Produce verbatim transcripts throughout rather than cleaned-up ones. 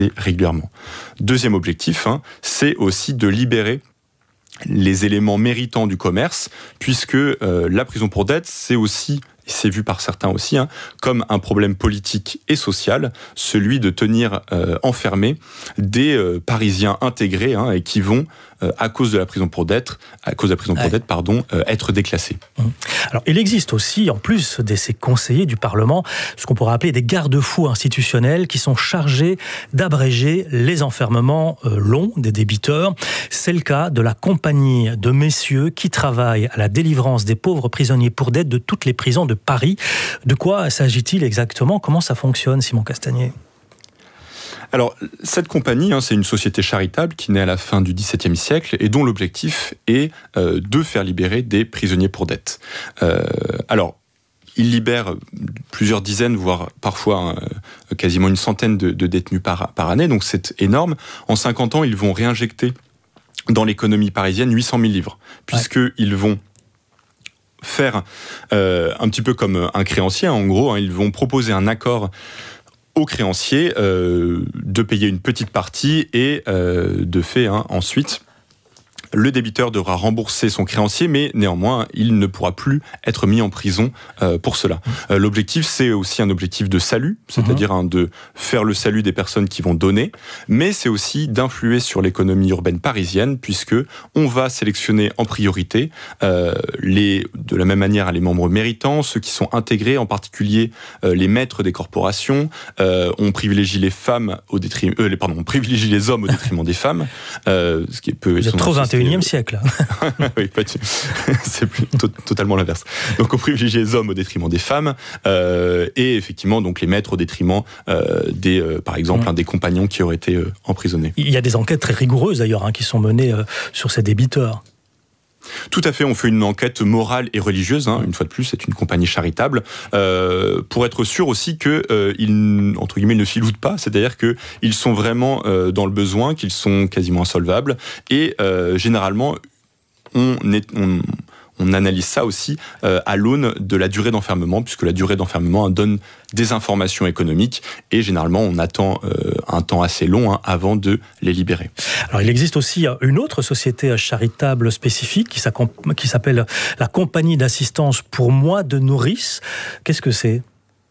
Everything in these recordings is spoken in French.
régulièrement. Deuxième objectif, hein, c'est aussi de libérer les éléments méritants du commerce, puisque euh, la prison pour dette, c'est aussi, c'est vu par certains aussi, hein, comme un problème politique et social, celui de tenir euh, enfermés des euh, Parisiens intégrés hein, et qui vont, euh, à cause de la prison pour dette, à cause de la prison pour ouais. dette, pardon, euh, être déclassés. Alors, il existe aussi, en plus de ces conseillers du Parlement, ce qu'on pourrait appeler des garde-fous institutionnels qui sont chargés d'abréger les enfermements euh, longs des débiteurs. C'est le cas de la compagnie de messieurs qui travaillent à la délivrance des pauvres prisonniers pour dette de toutes les prisons de Paris. De quoi s'agit-il exactement ? Comment ça fonctionne, Simon Castagnier ? Alors, cette compagnie, hein, c'est une société charitable qui naît à la fin du dix-septième siècle et dont l'objectif est euh, de faire libérer des prisonniers pour dette. Euh, alors, ils libèrent plusieurs dizaines, voire parfois euh, quasiment une centaine de, de détenus par, par année, donc c'est énorme. En cinquante ans, ils vont réinjecter dans l'économie parisienne huit cent mille livres, puisqu'ils vont faire euh, un petit peu comme un créancier, en gros, hein, ils vont proposer un accord aux créanciers euh, de payer une petite partie et euh, de fait, hein, ensuite, le débiteur devra rembourser son créancier, mais néanmoins, il ne pourra plus être mis en prison euh, pour cela. Euh, l'objectif, c'est aussi un objectif de salut, c'est-à-dire hein, de faire le salut des personnes qui vont donner, mais c'est aussi d'influer sur l'économie urbaine parisienne, puisque on va sélectionner en priorité euh, les, de la même manière les membres méritants, ceux qui sont intégrés, en particulier euh, les maîtres des corporations. Euh, on privilégie les femmes au détriment, euh, les, pardon, on privilégie les hommes au détriment des femmes, euh, ce qui est peu. Vous êtes trop intelligent. XXIe siècle. Oui, c'est plus, to- totalement l'inverse. Donc on privilégie les hommes au détriment des femmes euh, et effectivement donc les maîtres au détriment euh, des, euh, par exemple, mmh. hein, des compagnons qui auraient été euh, emprisonnés. Il y a des enquêtes très rigoureuses d'ailleurs hein, qui sont menées euh, sur ces débiteurs. Tout à fait, on fait une enquête morale et religieuse, hein, une fois de plus, c'est une compagnie charitable, euh, pour être sûr aussi qu'ils, euh, entre guillemets, ne filoutent pas, c'est-à-dire qu'ils sont vraiment euh, dans le besoin, qu'ils sont quasiment insolvables, et euh, généralement, on, est, on, on analyse ça aussi euh, à l'aune de la durée d'enfermement, puisque la durée d'enfermement hein, donne des informations économiques, et généralement, on attend euh, un temps assez long hein, avant de les libérer. Alors, il existe aussi une autre société charitable spécifique qui s'appelle la Compagnie d'assistance pour moi de nourrice. Qu'est-ce que c'est ?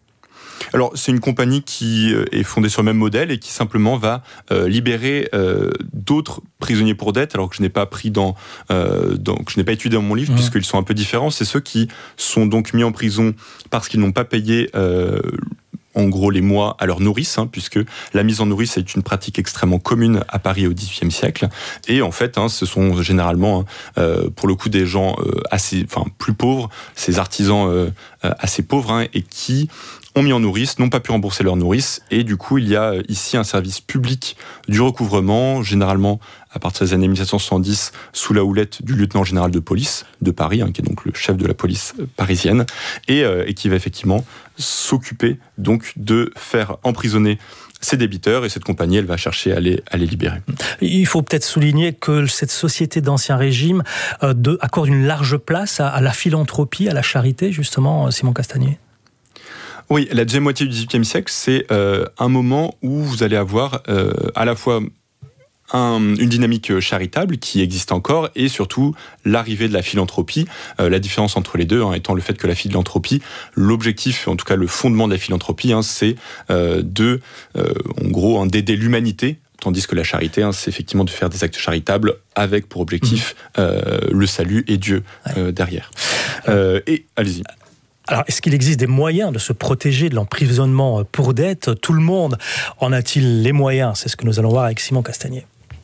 Alors, c'est une compagnie qui est fondée sur le même modèle et qui simplement va euh, libérer euh, d'autres prisonniers pour dette, alors que je n'ai pas pris dans, euh, dans que je n'ai pas étudié dans mon livre, mmh. puisqu'ils sont un peu différents. C'est ceux qui sont donc mis en prison parce qu'ils n'ont pas payé euh, en gros les mois à leur nourrice, hein, puisque la mise en nourrice est une pratique extrêmement commune à Paris au dix-huitième siècle. Et en fait, hein, ce sont généralement, hein, euh, pour le coup, des gens euh, assez, enfin, plus pauvres, ces artisans euh, assez pauvres, hein, et qui ont mis en nourrice, n'ont pas pu rembourser leur nourrice, et du coup, il y a ici un service public du recouvrement, généralement à partir des années mille sept cent soixante-dix, sous la houlette du lieutenant général de police de Paris, hein, qui est donc le chef de la police parisienne, et, euh, et qui va effectivement s'occuper donc de faire emprisonner ces débiteurs, et cette compagnie, elle va chercher à les, à les libérer. Il faut peut-être souligner que cette société d'Ancien Régime euh, de, accorde une large place à, à la philanthropie, à la charité, justement, Simon Castagnier. Oui, la deuxième moitié du dix-huitième siècle, c'est euh, un moment où vous allez avoir euh, à la fois un, une dynamique charitable qui existe encore, et surtout l'arrivée de la philanthropie. Euh, la différence entre les deux hein, étant le fait que la philanthropie, l'objectif, en tout cas le fondement de la philanthropie, hein, c'est euh, de, euh, en gros, hein, d'aider l'humanité, tandis que la charité, hein, c'est effectivement de faire des actes charitables avec pour objectif mmh. euh, le salut et Dieu euh, ouais. derrière. Euh, et allez-y. Alors, est-ce qu'il existe des moyens de se protéger de l'emprisonnement pour dette ? Tout le monde en a-t-il les moyens ? C'est ce que nous allons voir avec Simon Castagnier.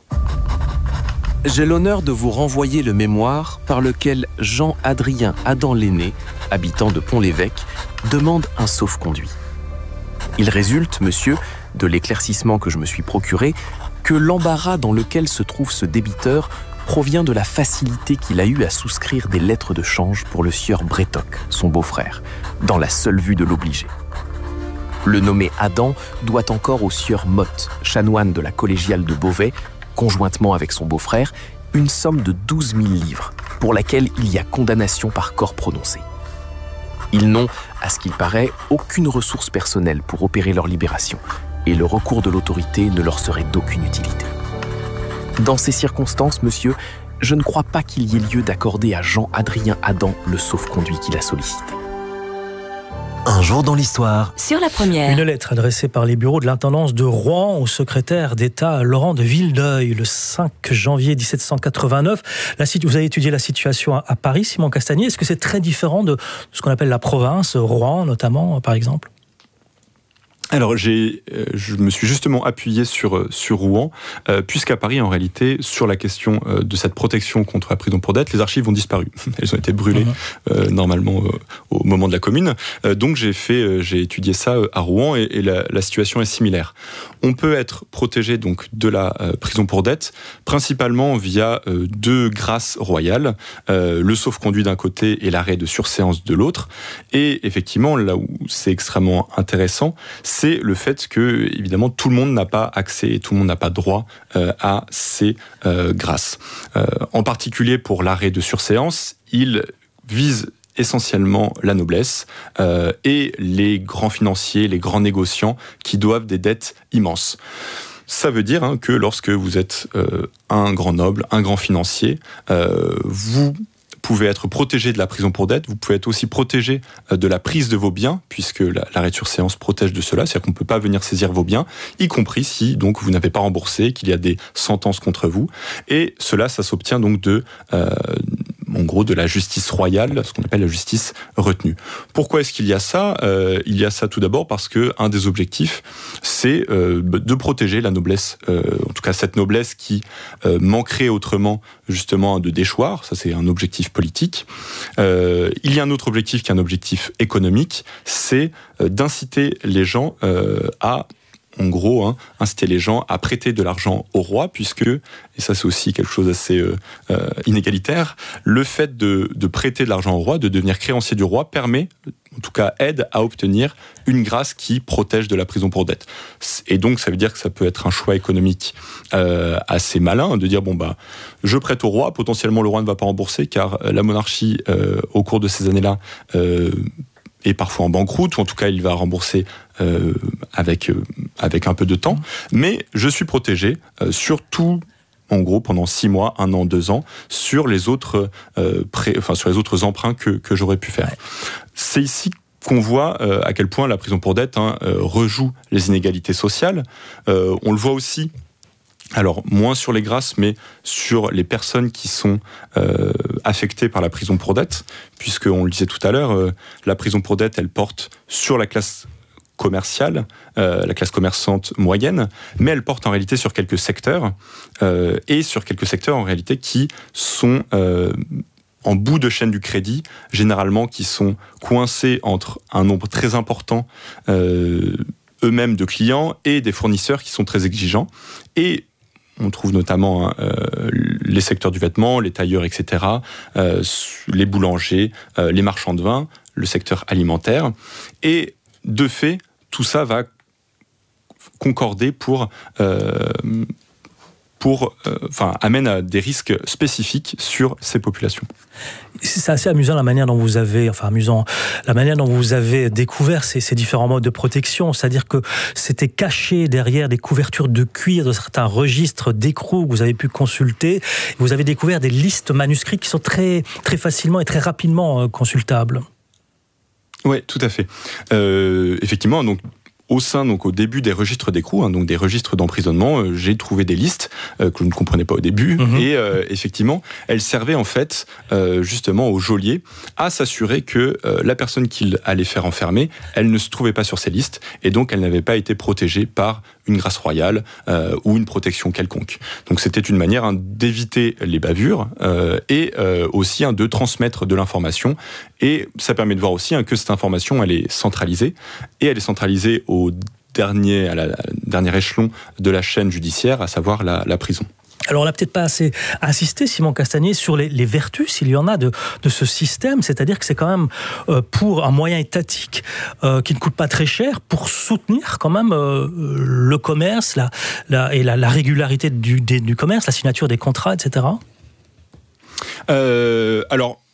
J'ai l'honneur de vous renvoyer le mémoire par lequel Jean-Adrien Adam l'aîné, habitant de Pont-l'Évêque, demande un sauf-conduit. Il résulte, monsieur, de l'éclaircissement que je me suis procuré, que l'embarras dans lequel se trouve ce débiteur provient de la facilité qu'il a eue à souscrire des lettres de change pour le sieur Brétoc, son beau-frère, dans la seule vue de l'obliger. Le nommé Adam doit encore au sieur Motte, chanoine de la collégiale de Beauvais, conjointement avec son beau-frère, une somme de douze mille livres, pour laquelle il y a condamnation par corps prononcée. Ils n'ont, à ce qu'il paraît, aucune ressource personnelle pour opérer leur libération, et le recours de l'autorité ne leur serait d'aucune utilité. Dans ces circonstances, monsieur, je ne crois pas qu'il y ait lieu d'accorder à Jean-Adrien Adam le sauf-conduit qu'il a sollicité. Un jour dans l'histoire. Sur la première. Une lettre adressée par les bureaux de l'intendance de Rouen au secrétaire d'État Laurent de Vildeuil le cinq janvier dix-sept cent quatre-vingt-neuf. La, vous avez étudié la situation à Paris, Simon Castagnier. Est-ce que c'est très différent de ce qu'on appelle la province, Rouen notamment, par exemple ? Alors, j'ai, euh, je me suis justement appuyé sur, sur Rouen, euh, puisqu'à Paris, en réalité, sur la question euh, de cette protection contre la prison pour dette, les archives ont disparu. Elles ont été brûlées, mmh. euh, normalement, euh, au moment de la Commune. Euh, donc, j'ai, fait, euh, j'ai étudié ça euh, à Rouen, et, et la, la situation est similaire. On peut être protégé donc, de la euh, prison pour dette, principalement via euh, deux grâces royales, euh, le sauf-conduit d'un côté et l'arrêt de surséance de l'autre. Et effectivement, là où c'est extrêmement intéressant, c'est c'est le fait que, évidemment, tout le monde n'a pas accès et tout le monde n'a pas droit euh, à ces euh, grâces. Euh, en particulier pour l'arrêt de surséance, il vise essentiellement la noblesse euh, et les grands financiers, les grands négociants qui doivent des dettes immenses. Ça veut dire hein, que lorsque vous êtes euh, un grand noble, un grand financier, euh, vous pouvez être protégé de la prison pour dette, vous pouvez être aussi protégé de la prise de vos biens, puisque l'arrêt de surséance protège de cela, c'est-à-dire qu'on ne peut pas venir saisir vos biens, y compris si donc vous n'avez pas remboursé, qu'il y a des sentences contre vous. Et cela, ça s'obtient donc de... Euh, en gros de la justice royale, ce qu'on appelle la justice retenue. Pourquoi est-ce qu'il y a ça ? euh, Il y a ça tout d'abord parce que un des objectifs, c'est euh, de protéger la noblesse, euh, en tout cas cette noblesse qui euh, manquerait autrement justement de déchoir. Ça, c'est un objectif politique. Euh, il y a un autre objectif qui est un objectif économique, c'est euh, d'inciter les gens euh, à en gros, hein, inciter les gens à prêter de l'argent au roi, puisque, et ça c'est aussi quelque chose d'assez euh, euh, inégalitaire, le fait de, de prêter de l'argent au roi, de devenir créancier du roi, permet, en tout cas aide à obtenir une grâce qui protège de la prison pour dette. Et donc ça veut dire que ça peut être un choix économique euh, assez malin, de dire, bon bah, je prête au roi, potentiellement le roi ne va pas rembourser, car la monarchie, euh, au cours de ces années-là, euh, est parfois en banqueroute, ou en tout cas il va rembourser euh, avec, euh, avec un peu de temps, mais je suis protégé euh, sur tout, en gros pendant six mois, un an, deux ans, sur les autres, euh, pré, enfin, sur les autres emprunts que, que j'aurais pu faire. Ouais. C'est ici qu'on voit euh, à quel point la prison pour dette hein, euh, rejoue les inégalités sociales. Euh, on le voit aussi, alors moins sur les grâces, mais sur les personnes qui sont euh, affectées par la prison pour dette, puisque on le disait tout à l'heure, euh, la prison pour dette, elle porte sur la classe commerciale, euh, la classe commerçante moyenne, mais elle porte en réalité sur quelques secteurs, euh, et sur quelques secteurs en réalité qui sont euh, en bout de chaîne du crédit, généralement qui sont coincés entre un nombre très important euh, eux-mêmes de clients et des fournisseurs qui sont très exigeants. Et on trouve notamment hein, euh, les secteurs du vêtement, les tailleurs, et cetera, euh, les boulangers, euh, les marchands de vin, le secteur alimentaire. Et de fait, tout ça va concorder pour... Euh, pour, euh, enfin, amène à des risques spécifiques sur ces populations. C'est assez amusant la manière dont vous avez, enfin amusant, la manière dont vous avez découvert ces, ces différents modes de protection, c'est-à-dire que c'était caché derrière des couvertures de cuir de certains registres d'écrou que vous avez pu consulter. Vous avez découvert des listes manuscrites qui sont très, très facilement et très rapidement consultables. Oui, tout à fait. Euh, effectivement, donc. Au sein, donc au début des registres d'écrou, hein, donc des registres d'emprisonnement, euh, j'ai trouvé des listes euh, que je ne comprenais pas au début, mmh. et euh, effectivement, elles servaient en fait euh, justement au geôlier à s'assurer que euh, la personne qu'il allait faire enfermer, elle ne se trouvait pas sur ces listes, et donc elle n'avait pas été protégée par une grâce royale euh, ou une protection quelconque. Donc c'était une manière hein, d'éviter les bavures euh, et euh, aussi hein, de transmettre de l'information. Et ça permet de voir aussi hein, que cette information, elle est centralisée, et elle est centralisée au dernier, à la, à la dernier échelon de la chaîne judiciaire, à savoir la, la prison. Alors on n'a peut-être pas assez insisté, Simon Castagnier, sur les, les vertus, s'il y en a, de, de ce système, c'est-à-dire que c'est quand même euh, pour un moyen étatique euh, qui ne coûte pas très cher, pour soutenir quand même euh, le commerce la, la, et la, la régularité du, des, du commerce, la signature des contrats, et cetera. Euh, alors...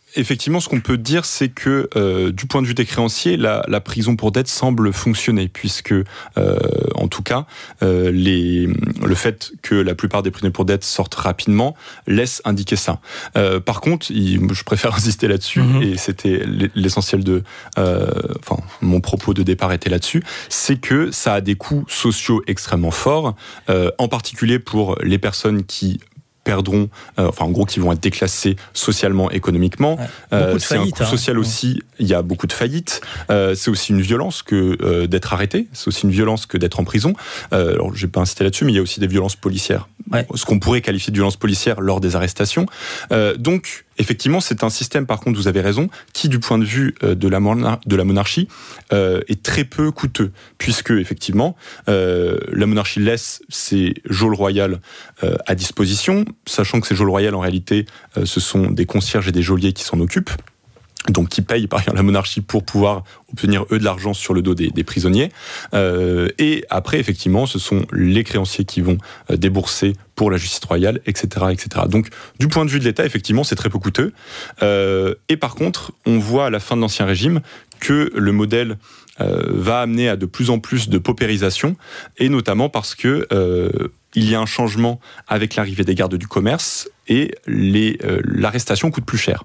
effectivement, ce qu'on peut dire, c'est que euh, du point de vue des créanciers, la, la prison pour dette semble fonctionner, puisque, euh, en tout cas, euh, les, le fait que la plupart des prisonniers pour dette sortent rapidement laisse indiquer ça. Euh, par contre, il, je préfère insister là-dessus, mmh. et c'était l'essentiel de, euh, enfin, mon propos de départ était là-dessus, c'est que ça a des coûts sociaux extrêmement forts, euh, en particulier pour les personnes qui perdront, euh, enfin en gros qui vont être déclassés socialement, économiquement. Ouais, euh, c'est faillites, un coût social hein. aussi, il y a beaucoup de faillites. Euh, c'est aussi une violence que euh, d'être arrêté, c'est aussi une violence que d'être en prison. Euh, alors je vais pas insister là-dessus, mais il y a aussi des violences policières. Ouais. Ce qu'on pourrait qualifier de violence policière lors des arrestations. Euh, donc, effectivement, c'est un système, par contre, vous avez raison, qui, du point de vue de la, monar- de la monarchie, euh, est très peu coûteux, puisque, effectivement, euh, la monarchie laisse ses geôles royales euh, à disposition, sachant que ces geôles royales, en réalité, euh, ce sont des concierges et des geôliers qui s'en occupent, donc qui payent par exemple la monarchie pour pouvoir obtenir eux de l'argent sur le dos des, des prisonniers. Euh, et après, effectivement, ce sont les créanciers qui vont euh, débourser pour la justice royale, et cetera, et cetera. Donc, du point de vue de l'État, effectivement, c'est très peu coûteux. Euh, et par contre, on voit à la fin de l'Ancien Régime que le modèle euh, va amener à de plus en plus de paupérisation, et notamment parce que euh, il y a un changement avec l'arrivée des gardes du commerce et les, euh, l'arrestation coûte plus cher.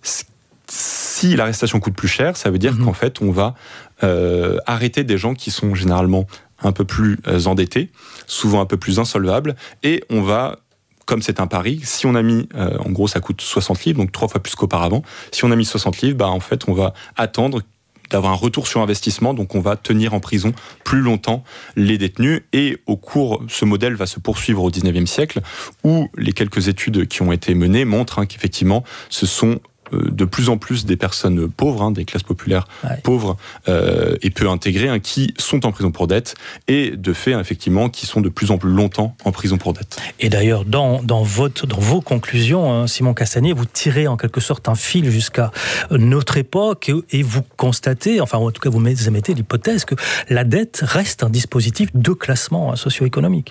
Si l'arrestation coûte plus cher, ça veut dire mmh. qu'en fait, on va euh, arrêter des gens qui sont généralement un peu plus euh, endettés, souvent un peu plus insolvables, et on va, comme c'est un pari, si on a mis, euh, en gros, ça coûte soixante livres, donc trois fois plus qu'auparavant, si on a mis soixante livres, bah, en fait, on va attendre d'avoir un retour sur investissement, donc on va tenir en prison plus longtemps les détenus, et au cours, ce modèle va se poursuivre au dix-neuvième siècle, où les quelques études qui ont été menées montrent hein, qu'effectivement, ce sont de plus en plus des personnes pauvres, hein, des classes populaires ouais. pauvres euh, et peu intégrées, hein, qui sont en prison pour dette, et de fait, effectivement, qui sont de plus en plus longtemps en prison pour dette. Et d'ailleurs, dans, dans, votre, dans vos conclusions, hein, Simon Castagnet, vous tirez en quelque sorte un fil jusqu'à notre époque, et, et vous constatez, enfin en tout cas vous émettez l'hypothèse que la dette reste un dispositif de classement hein, socio-économique.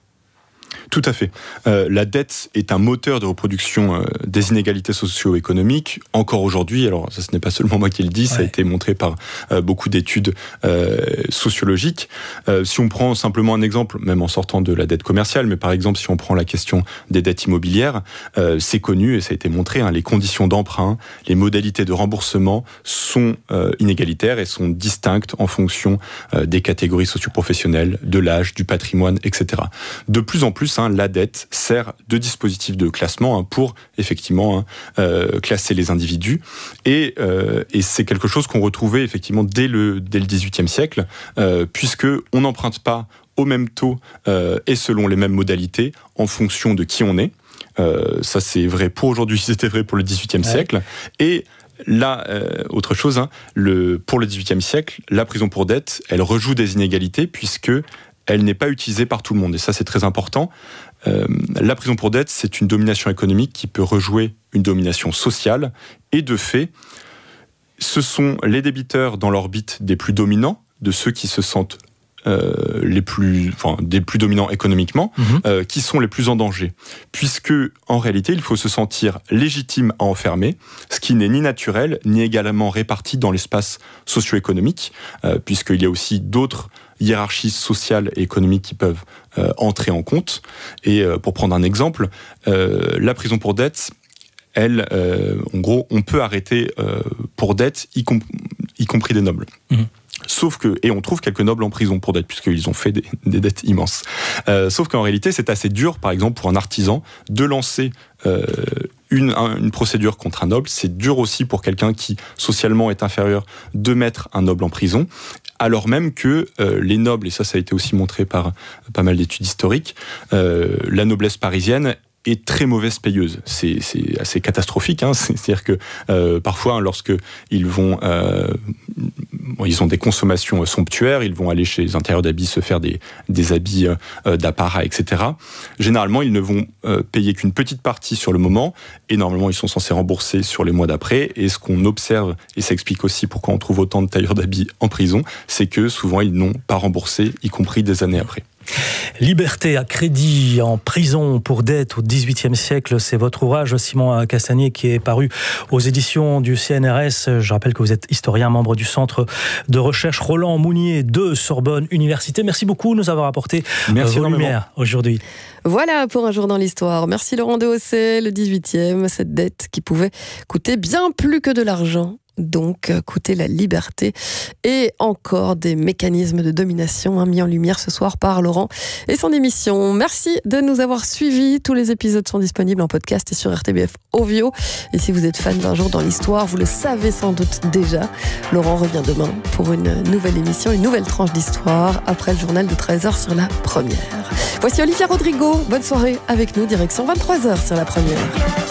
Tout à fait. Euh, la dette est un moteur de reproduction euh, des inégalités socio-économiques. Encore aujourd'hui, alors ça, ce n'est pas seulement moi qui le dis, ouais. ça a été montré par euh, beaucoup d'études euh, sociologiques. Euh, si on prend simplement un exemple, même en sortant de la dette commerciale, mais par exemple si on prend la question des dettes immobilières, euh, c'est connu et ça a été montré, hein, les conditions d'emprunt, les modalités de remboursement sont euh, inégalitaires et sont distinctes en fonction euh, des catégories socio-professionnelles, de l'âge, du patrimoine, et cetera. De plus en plus, hein, la dette sert de dispositif de classement hein, pour effectivement hein, euh, classer les individus, et, euh, et c'est quelque chose qu'on retrouvait effectivement dès le dès le dix-huitième siècle, euh, puisque on n'emprunte pas au même taux euh, et selon les mêmes modalités en fonction de qui on est. Euh, ça c'est vrai pour aujourd'hui, c'était vrai pour le dix-huitième ouais. siècle, et là, euh, autre chose, hein, le, pour le dix-huitième siècle, la prison pour dette, elle rejoue des inégalités puisque elle n'est pas utilisée par tout le monde. Et ça, c'est très important. Euh, la prison pour dette, c'est une domination économique qui peut rejouer une domination sociale. Et de fait, ce sont les débiteurs dans l'orbite des plus dominants, de ceux qui se sentent euh, les plus, enfin, des plus dominants économiquement, mmh. euh, qui sont les plus en danger. Puisque, en réalité, il faut se sentir légitime à enfermer, ce qui n'est ni naturel, ni également réparti dans l'espace socio-économique, euh, puisqu'il y a aussi d'autres hiérarchies sociales et économiques qui peuvent euh, entrer en compte. Et euh, pour prendre un exemple, euh, la prison pour dette, elle, euh, en gros, on peut arrêter euh, pour dette, y, com- y compris des nobles. Mmh. Sauf que, et on trouve quelques nobles en prison pour dette, puisqu'ils ont fait des, des dettes immenses. Euh, sauf qu'en réalité, c'est assez dur, par exemple, pour un artisan, de lancer euh, une, un, une procédure contre un noble. C'est dur aussi pour quelqu'un qui, socialement, est inférieur, de mettre un noble en prison. Alors même que euh, les nobles, et ça, ça a été aussi montré par pas mal d'études historiques, euh, la noblesse parisienne est très mauvaise payeuse. C'est, c'est assez catastrophique. Hein. C'est-à-dire que euh, parfois, hein, lorsque ils vont, euh, bon, ils ont des consommations somptuaires, ils vont aller chez les intérieurs d'habits se faire des, des habits euh, d'apparat, et cetera. Généralement, ils ne vont euh, payer qu'une petite partie sur le moment, et normalement, ils sont censés rembourser sur les mois d'après. Et ce qu'on observe, et ça explique aussi pourquoi on trouve autant de tailleurs d'habits en prison, c'est que souvent, ils n'ont pas remboursé, y compris des années après. Liberté à crédit en prison pour dette au dix-huitième siècle, c'est votre ouvrage, Simon Castagnier, qui est paru aux éditions du C N R S. Je rappelle que vous êtes historien, membre du Centre de recherche Roland Mounier de Sorbonne Université. Merci beaucoup de nous avoir apporté Merci vos lumières aujourd'hui. Voilà pour un jour dans l'histoire. Merci Laurent Déossé, le dix-huitième, cette dette qui pouvait coûter bien plus que de l'argent. Donc, coûter la liberté et encore des mécanismes de domination hein, mis en lumière ce soir par Laurent et son émission. Merci de nous avoir suivis. Tous les épisodes sont disponibles en podcast et sur R T B F Ovio. Et si vous êtes fan d'un jour dans l'histoire, vous le savez sans doute déjà. Laurent revient demain pour une nouvelle émission, une nouvelle tranche d'histoire après le journal de treize heures sur la première. Voici Olivia Rodrigo. Bonne soirée avec nous, direction vingt-trois heures sur la première.